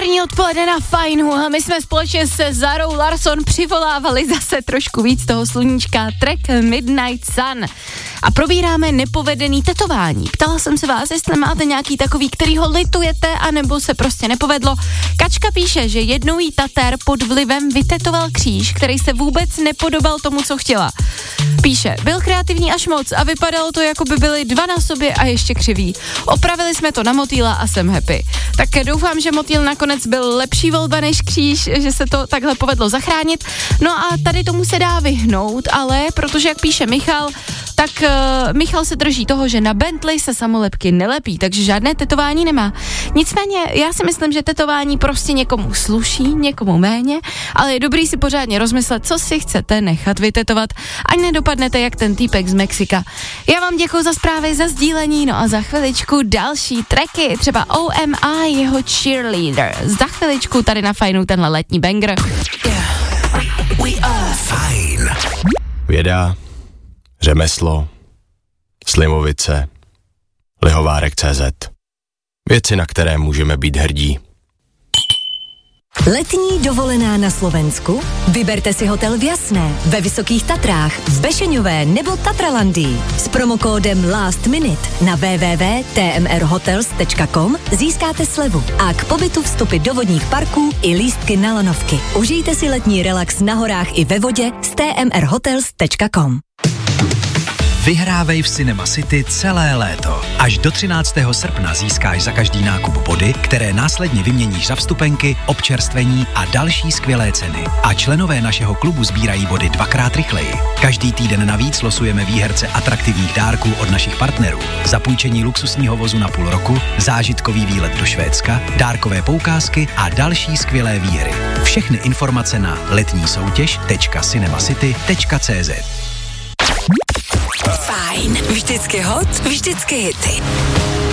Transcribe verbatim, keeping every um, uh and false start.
Pondělní odpoledne na Fajnu a my jsme společně se Zarou Larsson přivolávali zase trošku víc toho sluníčka, track Midnight Sun. A probíráme nepovedený tetování. Ptala jsem se vás, jestli máte nějaký takový, který ho litujete, anebo se prostě nepovedlo. Kačka píše, že jednou jí tatér pod vlivem vytetoval kříž, který se vůbec nepodobal tomu, co chtěla. Píše, byl kreativní až moc a vypadalo to, jako by byly dva na sobě a ještě křivý. Opravili jsme to na motýla a jsem happy. Tak doufám, že motýl nakonec byl lepší volba než kříž, že se to takhle povedlo zachránit. No a tady tomu se dá vyhnout, ale protože, jak píše Michal, tak uh, Michal se drží toho, že na Bentley se samolepky nelepí, takže žádné tetování nemá. Nicméně já si myslím, že tetování prostě někomu sluší, někomu méně, ale je dobrý si pořádně rozmyslet, co si chcete nechat vytetovat, ať nedopadnete jak ten týpek z Mexika. Já vám děkuji za zprávy, za sdílení, no a za chviličku další tracky, třeba O M I, jeho Cheerleader. Za chviličku tady na Fajnu tenhle letní banger. Fajn. Věda, řemeslo, slivovice, lihovárek tečka cé zet. Věci, na které můžeme být hrdí. Letní dovolená na Slovensku? Vyberte si hotel v Jasné, ve Vysokých Tatrách, v Bešeňové nebo Tatralandii. S promokódem Last Minute na w w w tečka t m r hotels tečka com získáte slevu a k pobytu vstupy do vodních parků i lístky na lanovky. Užijte si letní relax na horách i ve vodě s t m r hotels tečka com. Vyhrávej v Cinema City celé léto. Až do třináctého srpna získáš za každý nákup body, které následně vyměníš za vstupenky, občerstvení a další skvělé ceny. A členové našeho klubu sbírají body dvakrát rychleji. Každý týden navíc losujeme výherce atraktivních dárků od našich partnerů. Zapůjčení luxusního vozu na půl roku, zážitkový výlet do Švédska, dárkové poukázky a další skvělé výhry. Všechny informace na letní soutěž tečka cinemacity tečka cé zet. Fajn. Vždycky hot, vždycky hity.